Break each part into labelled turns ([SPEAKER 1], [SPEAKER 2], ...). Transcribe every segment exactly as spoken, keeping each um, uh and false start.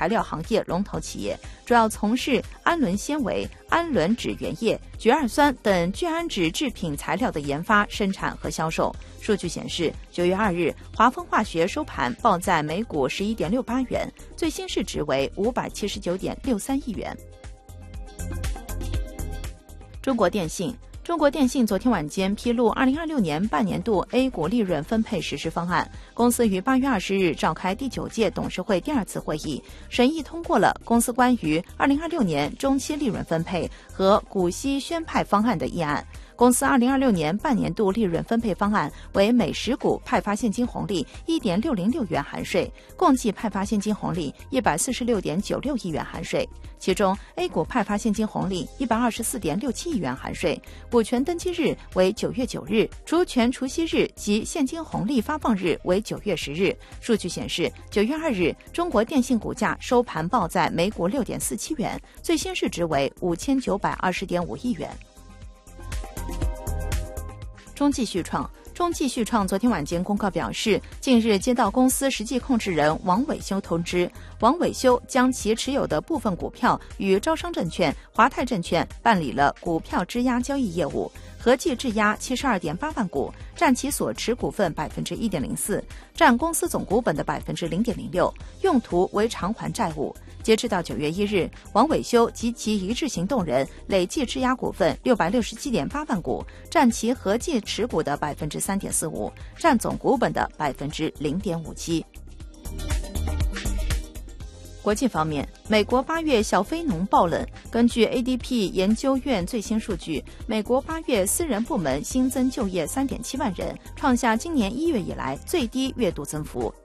[SPEAKER 1] 材料行业龙头企业，主要从事氨纶纤维、氨纶酯原液、聚二酸等聚氨酯制品材料的研发、生产和销售。数据显示，九月二日，华丰化学收盘报在每股十一点六八元，最新市值为五百七十九点六三亿元。中国电信。中国电信昨天晚间披露二零二六年半年度 A 股利润分配实施方案。公司于八月二十日召开第九届董事会第二次会议，审议通过了公司关于二零二六年中期利润分配和股息宣派方案的议案。公司二零二六年半年度利润分配方案为每十股派发现金红利 一点六零六元含税，共计派发现金红利 一百四十六点九六亿元含税。其中 A 股派发现金红利 一百二十四点六七亿元含税，股权登记日为九月九日，除权除息日及现金红利发放日为九月十日。数据显示，九月二日，中国电信股价收盘报在每股六点四七元，最新市值为五千九百二十点五亿元。中继续创。中继续创昨天晚间公告表示，近日接到公司实际控制人王伟修通知，王伟修将其持有的部分股票与招商证券、华泰证券办理了股票质押交易业务，合计质押七十二点八万股，占其所持股份百分之一点零四，占公司总股本的百分之零点零六，用途为偿还债务。截至到九月一日，王伟修及其一致行动人累计质押股份六百六十七点八万股，占其合计持股的百分之三点四五，占总股本的百分之零点五七。国际方面，美国八月小非农爆冷。根据 A D P 研究院最新数据，美国八月私人部门新增就业 三点七万人，创下今年一月以来最低月度增幅。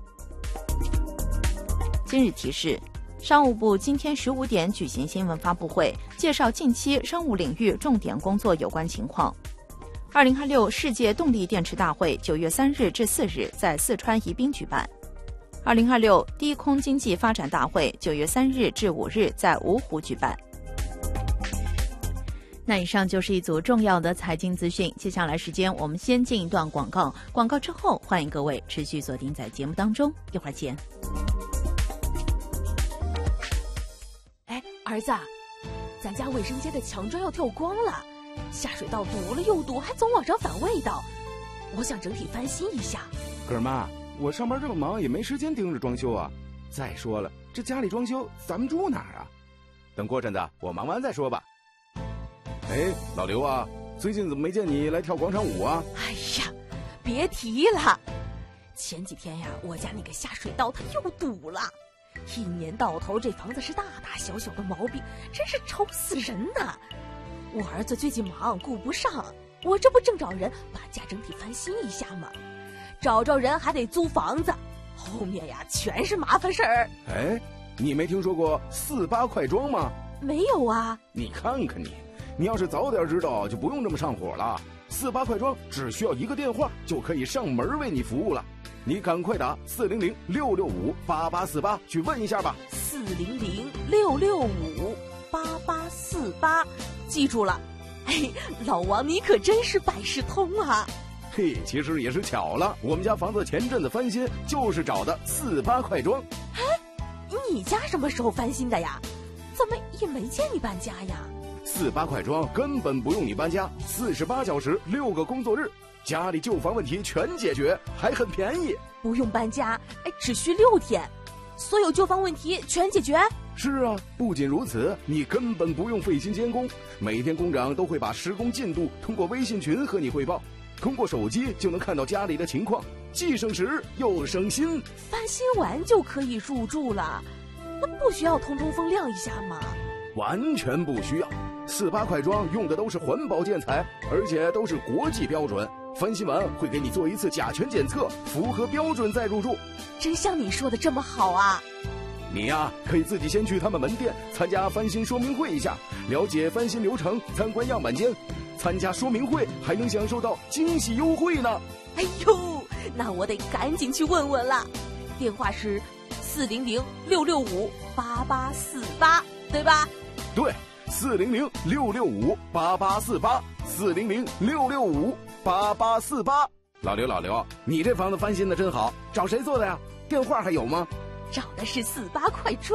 [SPEAKER 1] 今日提示。商务部今天十五点举行新闻发布会，介绍近期商务领域重点工作有关情况。二零二六世界动力电池大会九月三日至四日在四川宜宾举办。二零二六低空经济发展大会九月三日至五日在芜湖举办。那以上就是一组重要的财经资讯，接下来时间我们先进一段广告，广告之后欢迎各位持续锁定在节目当中，一会儿见。
[SPEAKER 2] 儿子，咱家卫生间的墙砖要跳光了，下水道堵了又堵，还总往上反味道，我想整体翻新一下。
[SPEAKER 3] 哥妈，我上班这么忙，也没时间盯着装修啊。再说了，这家里装修，咱们住哪儿啊？等过阵子我忙完再说吧。哎，老刘啊，最近怎么没见你来跳广场舞啊？
[SPEAKER 2] 哎呀，别提了，前几天呀，我家那个下水道它又堵了。一年到头，这房子是大大小小的毛病，真是愁死人呐！我儿子最近忙，顾不上，我这不正找人把家整体翻新一下吗？找着人还得租房子，后面呀全是麻烦事儿。
[SPEAKER 3] 哎，你没听说过四八快装吗？
[SPEAKER 2] 没有啊。
[SPEAKER 3] 你看看你，你要是早点知道，就不用这么上火了。四八快装只需要一个电话就可以上门为你服务了。你赶快打四零零六六五八八四八去问一下吧。
[SPEAKER 2] 四零零六六五八八四八，记住了。哎，老王你可真是百事通啊！
[SPEAKER 3] 嘿，其实也是巧了，我们家房子前阵子翻新，就是找的四八快装。
[SPEAKER 2] 哎，你家什么时候翻新的呀？怎么也没见你搬家呀？
[SPEAKER 3] 四八快装根本不用你搬家，四十八小时六个工作日。家里旧房问题全解决，还很便宜。
[SPEAKER 2] 不用搬家，哎，只需六天，所有旧房问题全解决。
[SPEAKER 3] 是啊，不仅如此，你根本不用费心监工，每天工长都会把施工进度通过微信群和你汇报，通过手机就能看到家里的情况，既省时又省心。
[SPEAKER 2] 翻新完就可以入住了，那不需要通通风亮一下吗？
[SPEAKER 3] 完全不需要，四八快装用的都是环保建材，而且都是国际标准。翻新完会给你做一次甲醛检测，符合标准再入住。
[SPEAKER 2] 真像你说的这么好啊！
[SPEAKER 3] 你呀、啊，可以自己先去他们门店参加翻新说明会一下，了解翻新流程，参观样板间。参加说明会还能享受到惊喜优惠呢。
[SPEAKER 2] 哎呦，那我得赶紧去问问了。电话是四零零六六五八八四八，对吧？
[SPEAKER 3] 对，四零零六六五八八四八，四零零六六五八八四八。老刘，老刘，你这房子翻新的真好，找谁做的呀？电话还有吗？
[SPEAKER 2] 找的是四八快装。